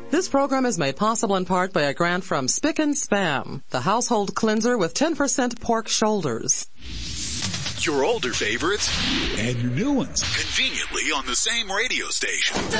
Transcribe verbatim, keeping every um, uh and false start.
This program is made possible in part by a grant from Spick and Spam, the household cleanser with ten percent pork shoulders. Your older favorites and your new ones conveniently on the same radio station.